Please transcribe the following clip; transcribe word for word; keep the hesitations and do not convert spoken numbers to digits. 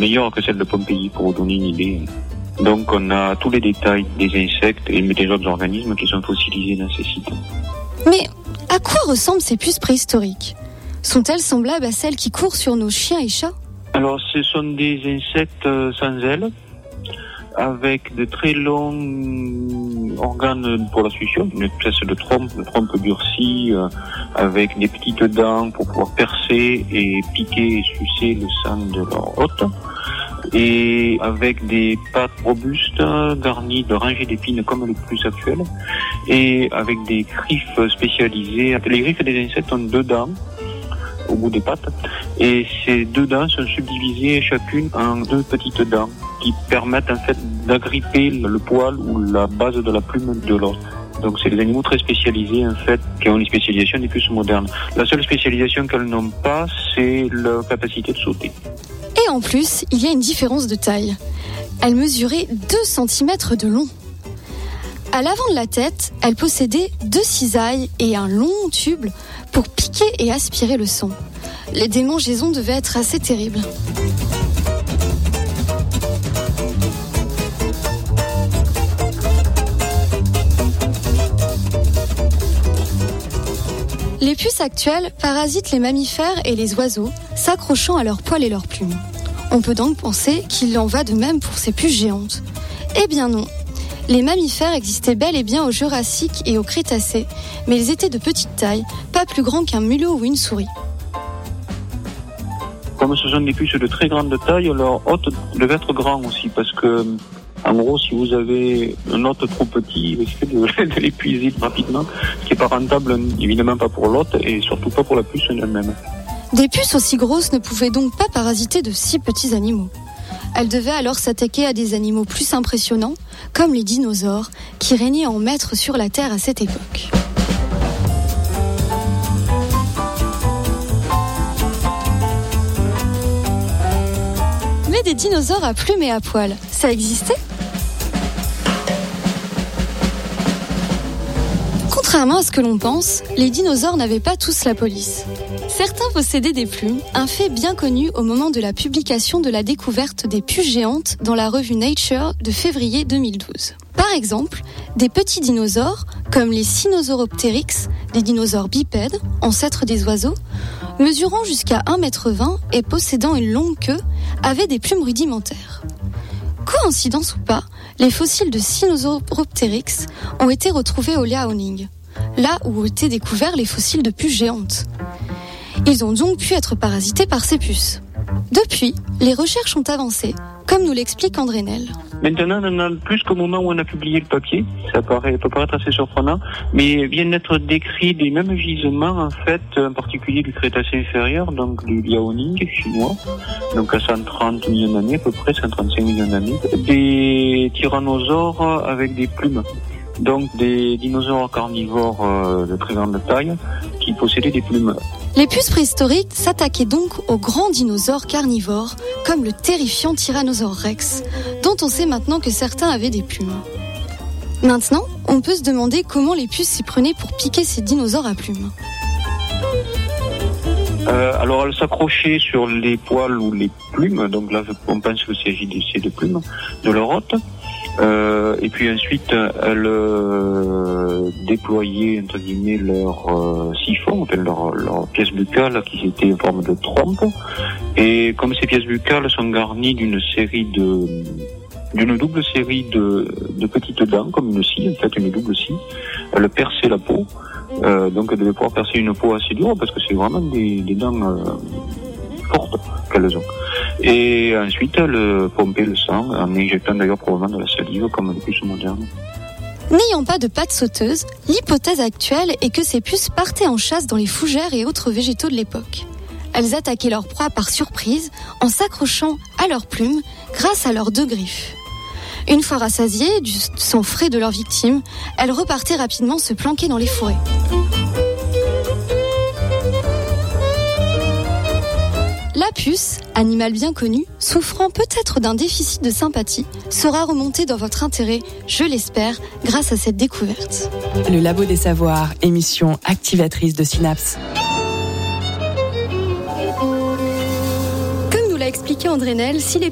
meilleure que celle de Pompéi, pour vous donner une idée. Donc on a tous les détails des insectes et des autres organismes qui sont fossilisés dans ces sites. Mais à quoi ressemblent ces puces préhistoriques ? Sont-elles semblables à celles qui courent sur nos chiens et chats ? Alors ce sont des insectes sans ailes, avec de très longs organes pour la succion, une espèce de trompe, de trompe durcie, euh, avec des petites dents pour pouvoir percer et piquer et sucer le sang de leur hôte, et avec des pattes robustes garnies de rangées d'épines comme les plus actuelles, et avec des griffes spécialisées. Les griffes des insectes ont deux dents au bout des pattes, et ces deux dents sont subdivisées chacune en deux petites dents qui permettent en fait d'agripper le poil ou la base de la plume de l'os. Donc c'est des animaux très spécialisés en fait, qui ont une spécialisation des puces modernes. La seule spécialisation qu'elles n'ont pas, c'est leur capacité de sauter. Et en plus, il y a une différence de taille. Elles mesuraient deux centimètres de long. À l'avant de la tête, elles possédaient deux cisailles et un long tube pour piquer et aspirer le sang. Les démangeaisons devaient être assez terribles. Les puces actuelles parasitent les mammifères et les oiseaux, s'accrochant à leurs poils et leurs plumes. On peut donc penser qu'il en va de même pour ces puces géantes. Eh bien non. Les mammifères existaient bel et bien au Jurassique et au Crétacé, mais ils étaient de petite taille, pas plus grands qu'un mulot ou une souris. Comme ce sont des puces de très grande taille, leur hôte devait être grand aussi, parce que, en gros, si vous avez un hôte trop petit, il risque de, de l'épuiser rapidement, ce qui n'est pas rentable, évidemment pas pour l'hôte, et surtout pas pour la puce elle-même. Des puces aussi grosses ne pouvaient donc pas parasiter de si petits animaux. Elles devaient alors s'attaquer à des animaux plus impressionnants, comme les dinosaures, qui régnaient en maîtres sur la Terre à cette époque. Mais des dinosaures à plumes et à poils, ça existait ? Contrairement à ce que l'on pense, les dinosaures n'avaient pas tous la police. Certains possédaient des plumes, un fait bien connu au moment de la publication de la découverte des puces géantes dans la revue Nature de février deux mille douze. Par exemple, des petits dinosaures, comme les Sinosauropteryx, des dinosaures bipèdes, ancêtres des oiseaux, mesurant jusqu'à un mètre vingt et possédant une longue queue, avaient des plumes rudimentaires. Coïncidence ou pas, les fossiles de Sinosauropteryx ont été retrouvés au Liaoning, là où ont été découverts les fossiles de puces géantes. Ils ont donc pu être parasités par ces puces. Depuis, les recherches ont avancé, comme nous l'explique André Nel. Maintenant, on en a plus qu'au moment où on a publié le papier. Ça paraît, peut paraître assez surprenant, mais viennent d'être décrits des mêmes gisements, en fait, en particulier du Crétacé inférieur, donc du Liaoning chinois, donc à cent trente millions d'années, à peu près cent trente-cinq millions d'années, des tyrannosaures avec des plumes. Donc des dinosaures carnivores euh, de très grande taille qui possédaient des plumes. Les puces préhistoriques s'attaquaient donc aux grands dinosaures carnivores, comme le terrifiant Tyrannosaure Rex, dont on sait maintenant que certains avaient des plumes. Maintenant, on peut se demander comment les puces s'y prenaient pour piquer ces dinosaures à plumes. Euh, alors elles s'accrochaient sur les poils ou les plumes, donc là on pense qu'il s'agit de plumes, de leur hôte. Euh, et puis ensuite, elles euh, déployaient entre guillemets leur euh, siphon, enfin leur, leur pièce buccale qui était en forme de trompe. Et comme ces pièces buccales sont garnies d'une série de d'une double série de, de petites dents, comme une scie, en fait une double scie, elles perçaient la peau. Euh, donc elles devaient pouvoir percer une peau assez dure parce que c'est vraiment des, des dents euh, fortes qu'elles ont. Et ensuite, elles pompaient le sang en injectant d'ailleurs probablement de la salive comme les puces modernes. N'ayant pas de pattes sauteuses, l'hypothèse actuelle est que ces puces partaient en chasse dans les fougères et autres végétaux de l'époque. Elles attaquaient leur proie par surprise en s'accrochant à leurs plumes grâce à leurs deux griffes. Une fois rassasiées du sang frais de leurs victimes, elles repartaient rapidement se planquer dans les forêts. La puce, animal bien connu, souffrant peut-être d'un déficit de sympathie, sera remontée dans votre intérêt, je l'espère, grâce à cette découverte. Le Labo des Savoirs, émission activatrice de synapses. Comme nous l'a expliqué André Nel, si les